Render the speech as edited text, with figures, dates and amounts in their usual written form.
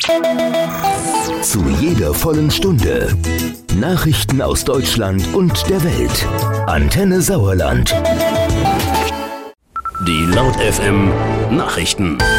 Zu jeder vollen Stunde Nachrichten aus Deutschland und der Welt. Antenne Sauerland. Die Laut FM Nachrichten.